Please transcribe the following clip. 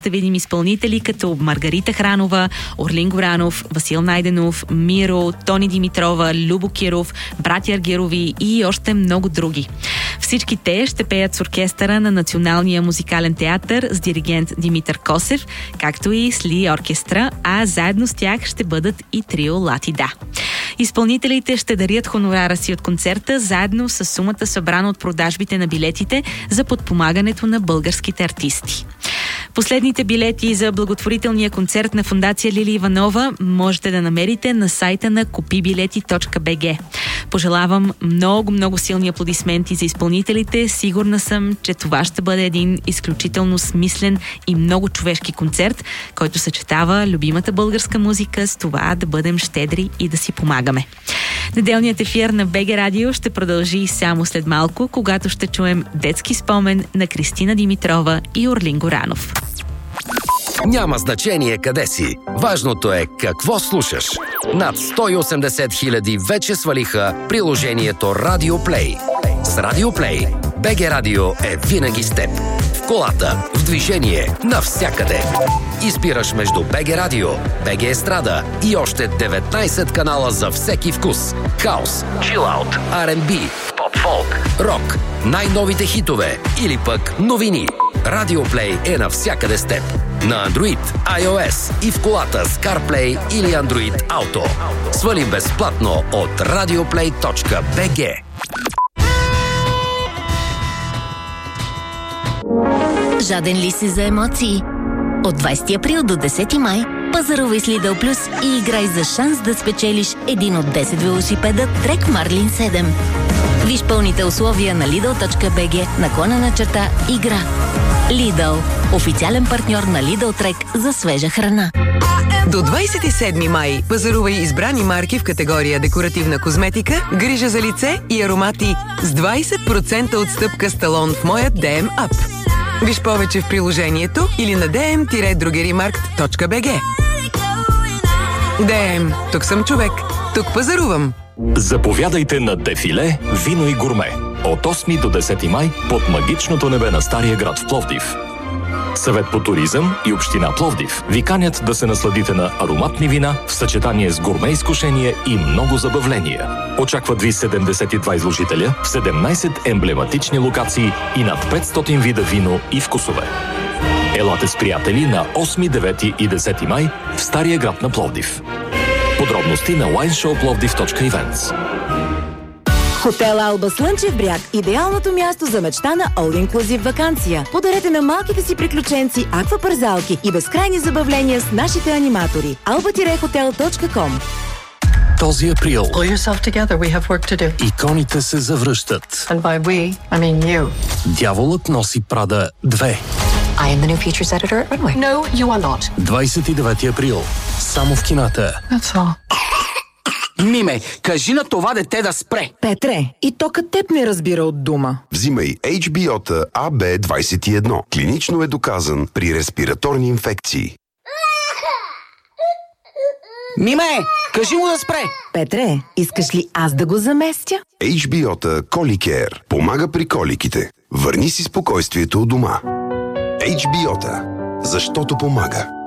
ще видим изпълнители като Маргарита Хранова, Орлин Горанов, Васил Найденов, Миро, Тони Димитрова, Любо Киров, братя Аргирови и още много други. Всички те ще пеят с оркестъра на Националния музикален театър с диригент Димитър Косев, както и с Ли оркестра, а заедно с тях ще бъдат и трио Латида. Изпълнителите ще дарят хонорара си от концерта заедно с сумата, събрана от продажбите на билетите за подпомагането на българските артисти. Последните билети за благотворителния концерт на фондация Лили Иванова можете да намерите на сайта на kupibileti.bg. Пожелавам много силни аплодисменти за изпълнителите. Сигурна съм, че това ще бъде един изключително смислен и много човешки концерт, който съчетава любимата българска музика с това да бъдем щедри и да си помагаме. Неделният ефир на БГ Радио ще продължи само след малко, когато ще чуем детски спомен на Кристина Димитрова и Орлин Горанов. Няма значение къде си. Важното е какво слушаш. Над 180 хиляди вече свалиха приложението Radio Play. С Radio Play БГ Радио е винаги с теб. В колата, в движение, навсякъде. Избираш между БГ Радио, БГ Естрада и още 19 канала за всеки вкус. Хаус, чилаут, R&B, поп-фолк, рок, най-новите хитове или пък новини. Radio Play е навсякъде с теб. На Android, iOS и в колата с CarPlay или Android Auto. Свали безплатно от radioplay.bg. Жаден ли си за емоции? От 20 април до 10 май пазарувай с Lidl Plus и играй за шанс да спечелиш един от 10 велосипеда Trek Marlin 7. Виж пълните условия на lidl.bg/игра. Lidl – официален партньор на Lidl Trek за свежа храна. До 27 май пазарувай избрани марки в категория декоративна козметика, грижа за лице и аромати с 20% отстъпка с талон в моят DM App. Виж повече в приложението или на dm-drogerimarkt.bg. DM. Тук съм човек. Тук пазарувам. Заповядайте на Дефиле Вино и гурме от 8 до 10 май под магичното небе на Стария град в Пловдив. Съвет по туризъм и община Пловдив ви канят да се насладите на ароматни вина в съчетание с гурме изкушение и много забавления. Очакват ви 72 изложителя в 17 емблематични локации и над 500 вида вино и вкусове. Елате с приятели на 8, 9 и 10 май в Стария град на Пловдив. Подробности на wineshowplovdiv.events. Хотел Алба Слънчев бряг – идеалното място за мечтана all-inclusive ваканция. Подарете на малките си приключенци аквапарзалки и безкрайни забавления с нашите аниматори. alba-hotel.com. Този април Pull yourself together, we have work to do. иконите се завръщат. And by we, I mean you. Дяволът носи Прада 2. I am the new features editor at Runway. No, you are not. 29 април. Само в кината. That's all. Миме, кажи на това дете да спре. Петре, и тока теб не разбира от дума. Взимай HBO-та AB21. Клинично е доказан при респираторни инфекции. Миме, кажи му да спре. Петре, искаш ли аз да го заместя? HBO-та Коликер помага при коликите. Върни си спокойствието у дома. HBO-та, защото помага.